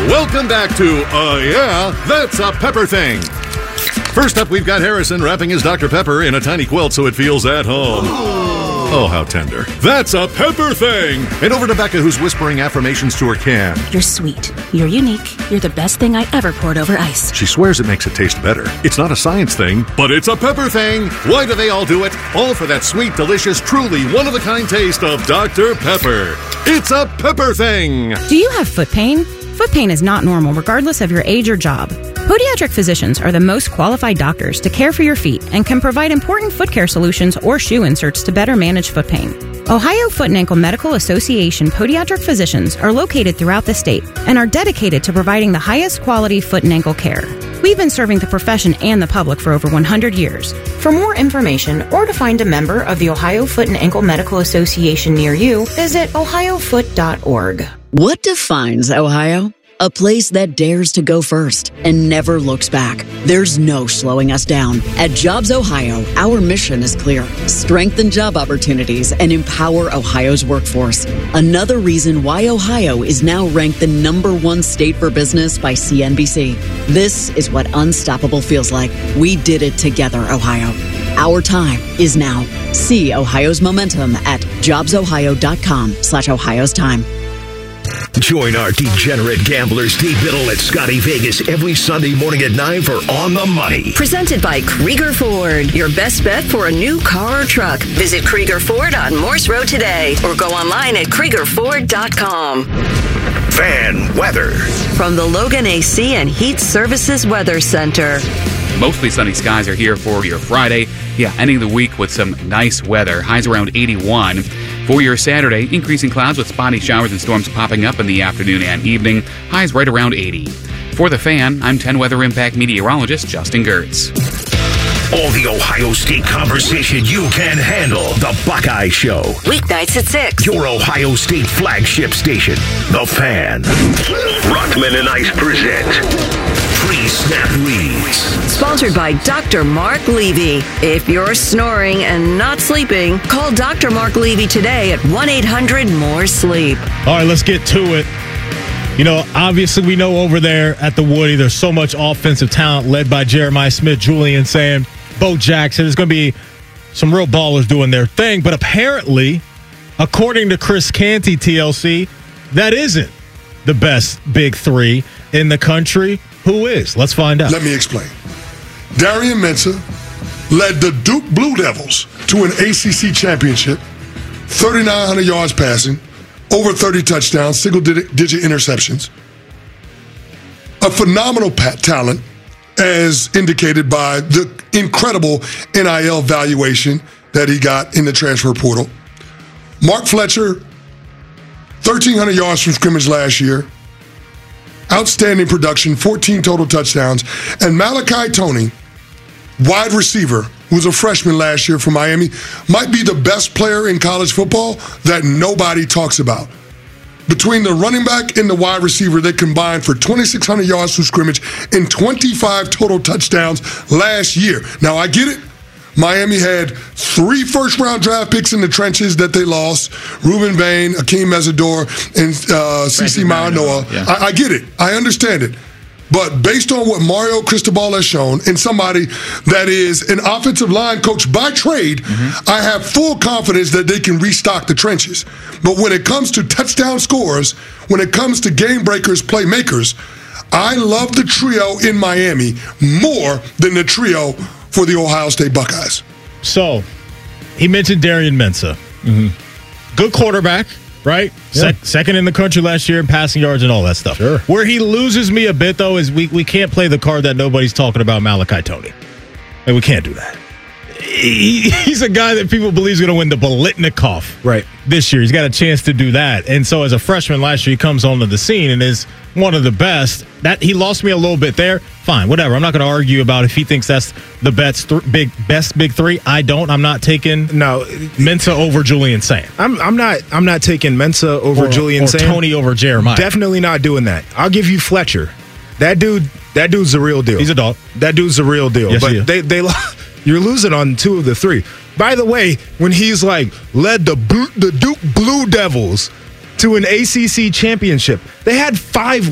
Welcome back to Yeah, That's a Pepper Thing. First up, we've got Harrison wrapping his Dr. Pepper in a tiny quilt so it feels at home. Oh, how tender. That's a Pepper Thing. And over to Becca, who's whispering affirmations to her can. You're sweet. You're unique. You're the best thing I ever poured over ice. She swears it makes it taste better. It's not a science thing, but it's a Pepper Thing. Why do they all do it? All for that sweet, delicious, truly one-of-a-kind taste of Dr. Pepper. It's a Pepper Thing. Do you have foot pain? Foot pain is not normal regardless of your age or job. Podiatric physicians are the most qualified doctors to care for your feet and can provide important foot care solutions or shoe inserts to better manage foot pain. Ohio Foot and Ankle Medical Association podiatric physicians are located throughout the state and are dedicated to providing the highest quality foot and ankle care. We've been serving the profession and the public for over 100 years. For more information or to find a member of the Ohio Foot and Ankle Medical Association near you, visit ohiofoot.org. What defines Ohio? A place that dares to go first and never looks back. There's no slowing us down. At Jobs Ohio, our mission is clear. Strengthen job opportunities and empower Ohio's workforce. Another reason why Ohio is now ranked the #1 state for business by CNBC. This is what unstoppable feels like. We did it together, Ohio. Our time is now. See Ohio's momentum at jobsohio.com/Ohio's time. Join our degenerate gambler Steve Biddle at Scotty Vegas every Sunday morning at 9 for On the Money. Presented by Krieger Ford. Your best bet for a new car or truck. Visit Krieger Ford on Morse Road today or go online at KriegerFord.com. Fan weather. From the Logan AC and Heat Services Weather Center. Mostly sunny skies are here for your Friday. Ending the week with some nice weather. Highs around 81. For your Saturday, increasing clouds with spotty showers and storms popping up in the afternoon and evening. Highs right around 80. For The Fan, I'm 10 Weather Impact meteorologist Justin Gertz. All the Ohio State conversation you can handle. The Buckeye Show. Weeknights at 6. Your Ohio State flagship station. The Fan. Rockman and Ice present Pre-Snap Reads. Sponsored by Dr. Mark Levy. If you're snoring and not sleeping, call Dr. Mark Levy today at 1-800-MORE-SLEEP. All right, let's get to it. You know, obviously we know over there at the Woody, there's so much offensive talent led by Jeremiah Smith, Julian Sam, Bo Jackson. There's going to be some real ballers doing their thing. But apparently, according to Chris Canty, TLC, that isn't the best big three in the country. Who is? Let's find out. Let me explain. Darian Mensah led the Duke Blue Devils to an ACC championship, 3,900 yards passing, over 30 touchdowns, single-digit interceptions. A phenomenal talent, as indicated by the incredible NIL valuation that he got in the transfer portal. Mark Fletcher, 1,300 yards from scrimmage last year. Outstanding production, 14 total touchdowns. And Malachi Toney, wide receiver, who was a freshman last year from Miami, might be the best player in college football that nobody talks about. Between the running back and the wide receiver, they combined for 2,600 yards from scrimmage and 25 total touchdowns last year. Now, I get it. Miami had 3 first-round draft picks in the trenches that they lost. Reuben Bain, Akeem Mesidor, and CeCe Manoa. Yeah. I get it. I understand it. But based on what Mario Cristobal has shown, and somebody that is an offensive line coach by trade, I have full confidence that they can restock the trenches. But when it comes to touchdown scorers, when it comes to game breakers, playmakers, I love the trio in Miami more than the trio for the Ohio State Buckeyes. So, he mentioned Darian Mensah. Good quarterback, right? Yeah. Second in the country last year in passing yards and all that stuff. Sure. Where he loses me a bit, though, is we can't play the card that nobody's talking about, Malachi Toney. We can't do that. He's a guy that people believe is going to win the Biletnikoff this year. He's got a chance to do that. And so as a freshman last year, he comes onto the scene and is one of the best. That he lost me a little bit there. Fine, whatever. I'm not going to argue about if he thinks that's the best big three. I don't. I'm not taking Mensah over Julian Sam. I'm not taking Mensah over Julian Sam. Or Toney over Jeremiah. Definitely not doing that. I'll give you Fletcher. That dude's the real deal. He's a dog. That dude's the real deal. Yes, but you're losing on 2 of the 3. By the way, when he's led the Duke Blue Devils to an ACC championship, they had 5